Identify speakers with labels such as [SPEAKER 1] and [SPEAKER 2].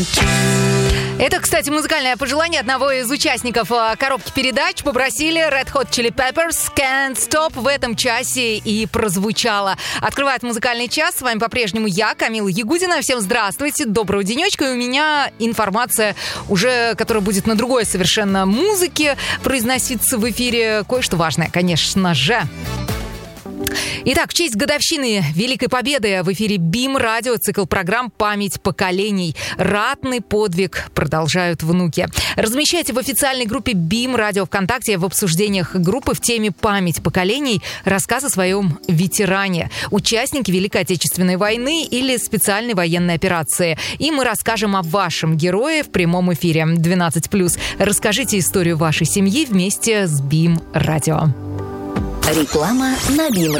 [SPEAKER 1] Это, кстати, музыкальное пожелание одного из участников коробки передач. Попросили Red Hot Chili Peppers Can't Stop в этом часе и прозвучало. Открывает музыкальный час. С вами по-прежнему я, Камила Ягудина. Всем здравствуйте, доброго денечка. И у меня информация уже, которая будет на другой совершенно музыке произноситься в эфире. Кое-что важное, конечно же. Итак, в честь годовщины Великой Победы в эфире БИМ-радио, цикл программ «Память поколений». Ратный подвиг продолжают внуки. Размещайте в официальной группе БИМ-радио ВКонтакте в обсуждениях группы в теме «Память поколений» рассказ о своем ветеране, участнике Великой Отечественной войны или специальной военной операции. И мы расскажем о вашем герое в прямом эфире 12+. Расскажите историю вашей семьи вместе с БИМ-радио.
[SPEAKER 2] Реклама на БИМ-радио.